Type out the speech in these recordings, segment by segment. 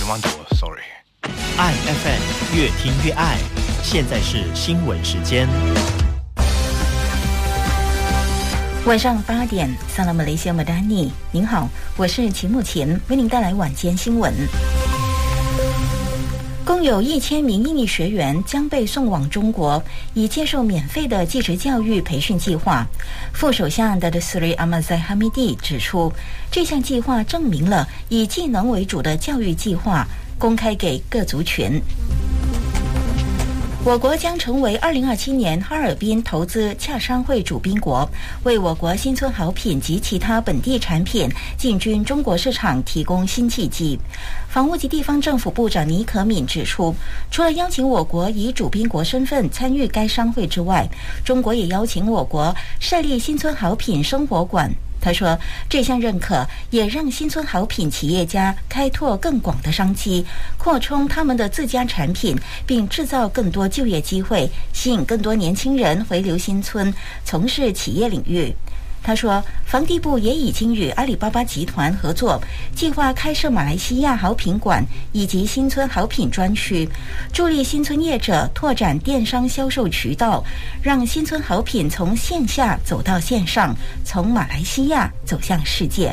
慢读 ，sorry。 爱 FM 越听越爱，现在是新闻时间。 晚上8点，萨拉马雷西亚马丹尼，您好，我是秦慕琴，为您带来晚间新闻。共有1000名印尼学员将被送往中国，以接受免费的技职教育培训计划。副首相Datuk Seri Ahmad Zahid Hamidi指出，这项计划证明了以技能为主的教育计划公开给各族群。我国将成为2027年哈尔滨投资洽商会主宾国，为我国新村好品及其他本地产品进军中国市场提供新契机。房屋及地方政府部长倪可敏指出，除了邀请我国以主宾国身份参与该商会之外，中国也邀请我国设立新村好品生活馆。他说，这项认可也让新村好品企业家开拓更广的商机，扩充他们的自家产品，并制造更多就业机会，吸引更多年轻人回流新村从事企业领域。他说，房地部也已经与阿里巴巴集团合作，计划开设马来西亚好品馆以及新村好品专区，助力新村业者拓展电商销售渠道，让新村好品从线下走到线上，从马来西亚走向世界。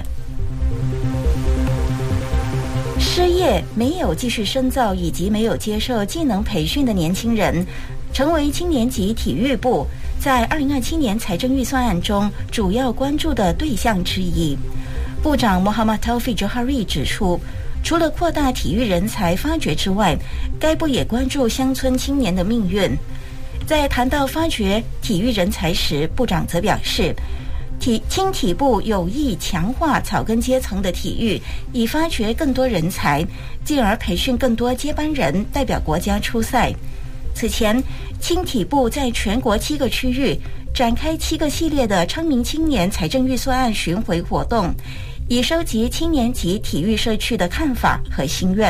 失业、没有继续深造以及没有接受技能培训的年轻人，成为青年及体育部在2027年财政预算案中主要关注的对象之一。部长 Muhammad Taufik Johari 指出，除了扩大体育人才发掘之外，该部也关注乡村青年的命运。在谈到发掘体育人才时，部长则表示，青体部有意强化草根阶层的体育，以发掘更多人才，进而培训更多接班人代表国家出赛。此前，青体部在全国7个区域展开7个系列的昌明青年财政预算案巡回活动，以收集青年及体育社区的看法和心愿。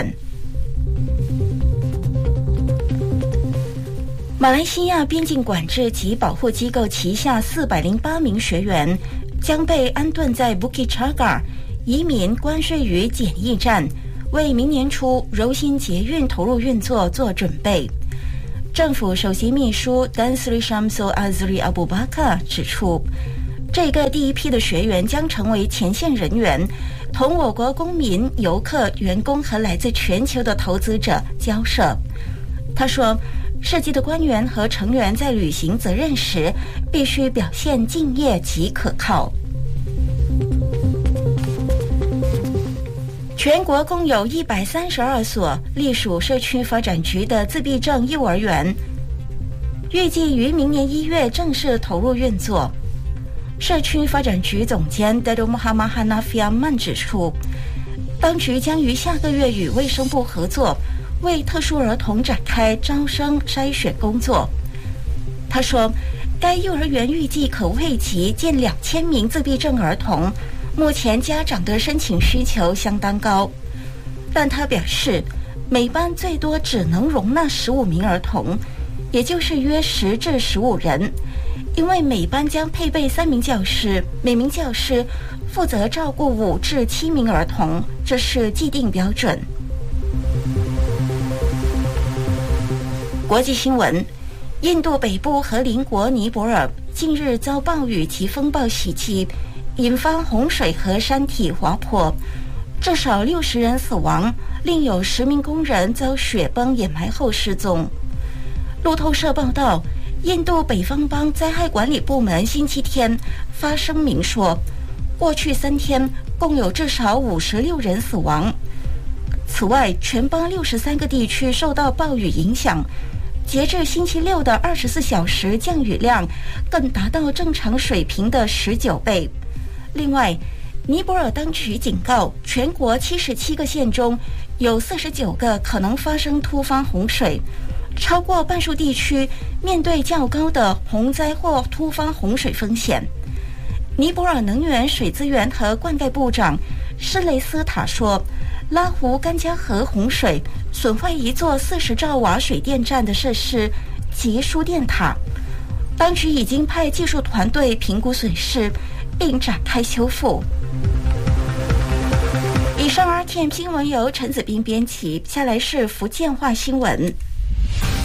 马来西亚边境管制及保护机构旗下408名学员将被安顿在 Bukit Chagar 移民关税与检疫站，为明年初柔新捷运投入运作做准备。政府首席秘书 Dan Sri Shamsul Azri Abu Bakar 指出，这个第一批的学员将成为前线人员，同我国公民、游客、员工和来自全球的投资者交涉。他说，涉及的官员和成员在履行责任时必须表现敬业及可靠。全国共有132所隶属社区发展局的自闭症幼儿园，预计于明年1月正式投入运作。社区发展局总监 Datuk Muhammad Hanafi Aman 指出，当局将于下个月与卫生部合作，为特殊儿童展开招生筛选工作。他说，该幼儿园预计可惠及近2000名自闭症儿童，目前家长的申请需求相当高，但他表示，每班最多只能容纳15名儿童，也就是约10至15人，因为每班将配备3名教师，每名教师负责照顾5至7名儿童，这是既定标准。国际新闻，印度北部和邻国尼泊尔近日遭暴雨及风暴袭击，引发洪水和山体滑坡，至少60人死亡，另有10名工人遭雪崩掩埋后失踪。路透社报道，印度北方邦灾害管理部门星期天发声明说，过去3天共有至少56人死亡。此外，全邦63个地区受到暴雨影响，截至星期六的24小时降雨量更达到正常水平的19倍。另外，尼泊尔当局警告，全国77个县中有49个可能发生突发洪水，超过半数地区面对较高的洪灾或突发洪水风险。尼泊尔能源、水资源和灌溉部长施雷斯塔说，拉湖甘加河洪水损坏一座40兆瓦水电站的设施及输电塔，当局已经派技术团队评估损失并展开修复。以以上RTM 新闻由陈子斌编辑，下来是福建话新闻。